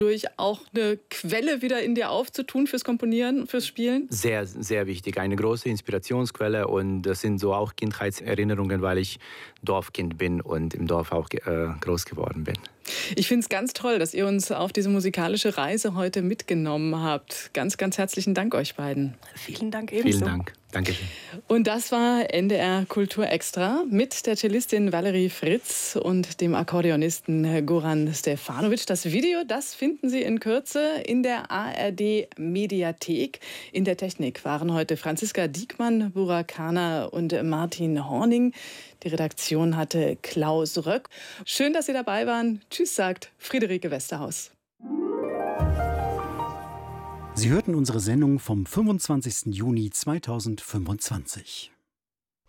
auch eine Quelle wieder in dir aufzutun fürs Komponieren, fürs Spielen? Sehr, sehr wichtig. Eine große Inspirationsquelle und das sind so auch Kindheitserinnerungen, weil ich Dorfkind bin und im Dorf auch groß geworden bin. Ich finde es ganz toll, dass ihr uns auf diese musikalische Reise heute mitgenommen habt. Ganz, ganz herzlichen Dank euch beiden. Vielen Dank ebenso. Vielen Dank. Dankeschön. Und das war NDR Kultur Extra mit der Cellistin Valerie Fritz und dem Akkordeonisten Goran Stefanovic. Das Video, das finden Sie in Kürze in der ARD Mediathek. In der Technik waren heute Franziska Diekmann, Burakana und Martin Horning. Die Redaktion hatte Klaus Röck. Schön, dass Sie dabei waren. Tschüss, sagt Friederike Westerhaus. Sie hörten unsere Sendung vom 25. Juni 2025.